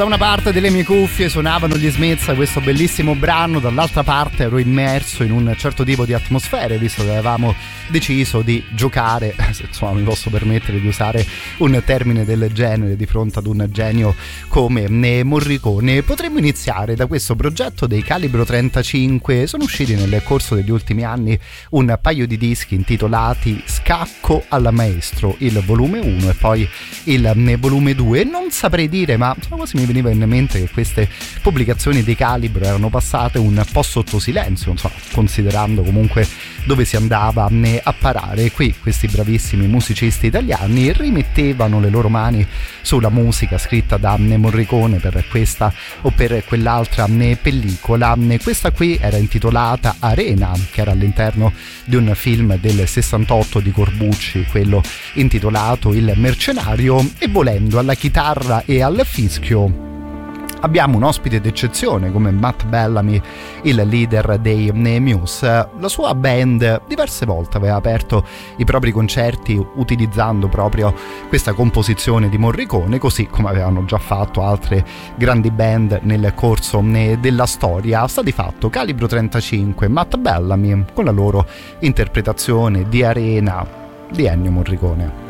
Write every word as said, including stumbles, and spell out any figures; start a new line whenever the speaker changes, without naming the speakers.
Da una parte delle mie cuffie suonavano gli Smiths, questo bellissimo brano, dall'altra parte ero immerso in un certo tipo di atmosfere, visto che avevamo deciso di giocare, se insomma mi posso permettere di usare un termine del genere, di fronte ad un genio come Morricone. Potremmo iniziare da questo progetto dei Calibro trentacinque. Sono usciti nel corso degli ultimi anni un paio di dischi intitolati Scacco al Maestro, il volume uno e poi il volume due. Non saprei dire, ma quasi mi veniva in mente che queste pubblicazioni di Calibro erano passate un po' sotto silenzio, non so, considerando comunque dove si andava a parare. Qui questi bravissimi musicisti italiani rimettevano le loro mani sulla musica scritta da Morricone per questa o per quell'altra pellicola. Questa qui era intitolata Arena, che era all'interno di un film del sessantotto di Corbucci, quello intitolato Il Mercenario, e volendo alla chitarra e al fischio abbiamo un ospite d'eccezione come Matt Bellamy, il leader dei Muse. La sua band diverse volte aveva aperto i propri concerti utilizzando proprio questa composizione di Morricone, così come avevano già fatto altre grandi band nel corso della storia. Sta di fatto Calibro trentacinque, Matt Bellamy con la loro interpretazione di Arena di Ennio Morricone.